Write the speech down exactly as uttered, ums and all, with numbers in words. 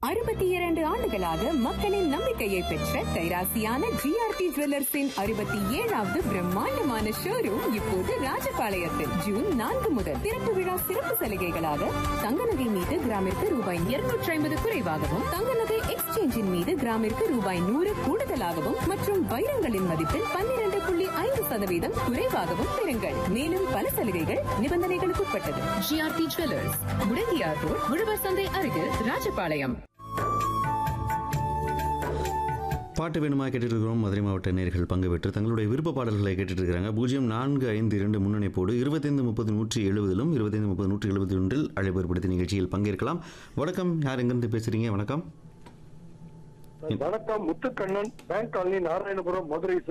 அறுபத்தி இரண்டு ஆண்டுகளாக மக்களின் நம்பிக்கையை பெற்ற கைராசியான ஜிஆர்டி ஜுவல்லர்ஸின் அறுபத்தி ஏழாவது பிரம்மாண்டமான ஷோரூம் இப்போது ராஜபாளையத்தில் ஜூன் நான்கு முதல் திறப்பு விழா சிறப்பு சலுகைகளாக தங்க நகை மீது கிராமிற்கு ரூபாய் இருநூற்றி ஐம்பது குறைவாகவும் தங்க நகை எக்ஸ்சேஞ்சின் மீது கிராமிற்கு ரூபாய் நூறு கூடுதலாகவும் மற்றும் வைரங்களின் மதிப்பில் பன்னிரண்டு புள்ளி ஐந்து சதவீதம் குறைவாகவும் பெறுங்கள். மேலும் பல சலுகைகள் நிபந்தனைகளுக்கு உட்பட்டது. ஜிஆர்டி ஜுவல்லர்ஸ், முடங்கியார் ரோட், உழவர் சந்தை அருகில், ராஜபாளையம். பாட்டு வேணுமா கேட்டுட்டு இருக்கிறோம். மதுரை மாவட்ட நேயர்கள் பங்கு பெற்று தங்களுடைய விருப்ப பாடல்களை கேட்டுட்டு இருக்கிறாங்க. பூஜ்ஜியம் நான்கு ஐந்து இரண்டு முன்னணிப்போடு இருபத்தைந்து முப்பது நூற்றி எழுபதிலும் இருபத்தைந்து முப்பது நூற்றி எழுபத்தி ஒன்றில் அழைப்பேற்படுத்தி நிகழ்ச்சியில் பங்கேற்கலாம். வணக்கம், யார் எங்கிருந்து பேசுறீங்க? வணக்கம். வணக்கம், முத்துக்கண்ணன், பேங்க் காலனி, நாராயணபுரம், மதுரை.